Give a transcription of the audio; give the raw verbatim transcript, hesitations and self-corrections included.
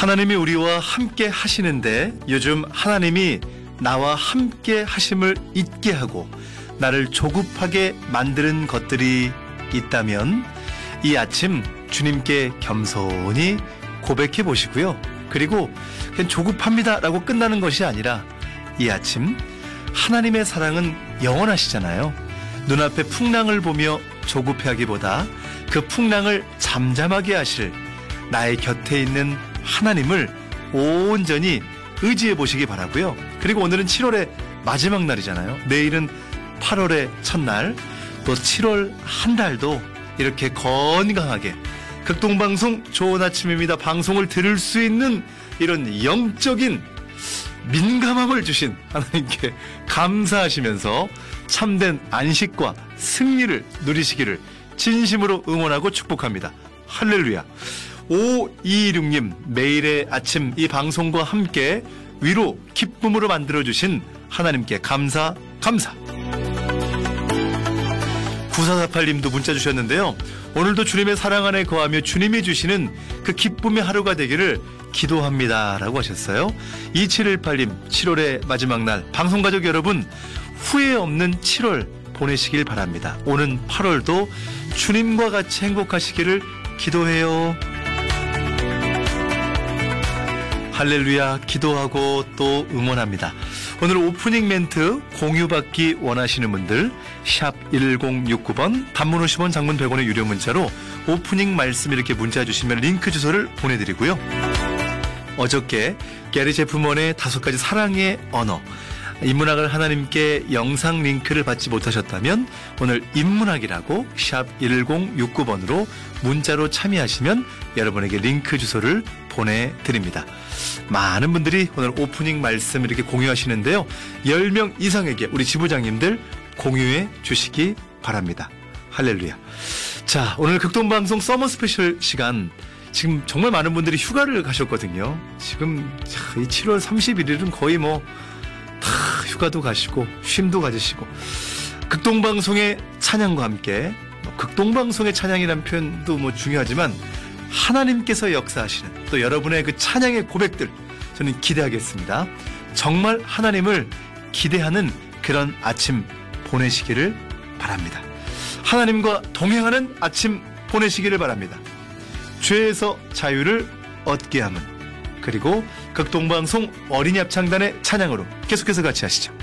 하나님이 우리와 함께 하시는데 요즘 하나님이 나와 함께 하심을 잊게 하고 나를 조급하게 만드는 것들이 있다면 이 아침 주님께 겸손히 고백해 보시고요. 그리고 그냥 조급합니다 라고 끝나는 것이 아니라 이 아침 하나님의 사랑은 영원하시잖아요. 눈앞에 풍랑을 보며 조급해하기보다 그 풍랑을 잠잠하게 하실 나의 곁에 있는 하나님을 온전히 의지해 보시기 바라고요. 그리고 오늘은 칠월의 마지막 날이잖아요. 내일은 팔월의 첫날, 또 칠월 한 달도 이렇게 건강하게 극동방송 좋은 아침입니다 방송을 들을 수 있는 이런 영적인 민감함을 주신 하나님께 감사하시면서 참된 안식과 승리를 누리시기를 진심으로 응원하고 축복합니다. 할렐루야. 오이이육 님, 매일의 아침 이 방송과 함께 위로 기쁨으로 만들어주신 하나님께 감사 감사. 구사사팔 님도 문자 주셨는데요. 오늘도 주님의 사랑 안에 거하며 주님이 주시는 그 기쁨의 하루가 되기를 기도합니다 라고 하셨어요. 이칠일팔 님, 칠월의 마지막 날 방송가족 여러분 후회 없는 칠월 보내시길 바랍니다. 오는 팔월도 주님과 같이 행복하시기를 기도해요. 할렐루야. 기도하고 또 응원합니다. 오늘 오프닝 멘트 공유받기 원하시는 분들 샵 일공육구 번 단문 오십 원 장문 백 원의 유료 문자로 오프닝 말씀 이렇게 문자 주시면 링크 주소를 보내드리고요. 어저께 게리 제프먼의 다섯 가지 사랑의 언어 인문학을 하나님께 영상 링크를 받지 못하셨다면 오늘 인문학이라고 샵 일공육구 번으로 문자로 참여하시면 여러분에게 링크 주소를 보내드립니다. 많은 분들이 오늘 오프닝 말씀 이렇게 공유하시는데요. 열 명 이상에게 우리 지부장님들 공유해 주시기 바랍니다. 할렐루야. 자, 오늘 극동방송 서머 스페셜 시간 지금 정말 많은 분들이 휴가를 가셨거든요. 지금 이 칠월 삼십일 일은 거의 뭐 다 휴가도 가시고 쉼도 가지시고 극동방송의 찬양과 함께 극동방송의 찬양이라는 표현도 뭐 중요하지만 하나님께서 역사하시는 또 여러분의 그 찬양의 고백들 저는 기대하겠습니다. 정말 하나님을 기대하는 그런 아침 보내시기를 바랍니다. 하나님과 동행하는 아침 보내시기를 바랍니다. 죄에서 자유를 얻게 함은 그리고 극동방송 어린이 합창단의 찬양으로 계속해서 같이 하시죠.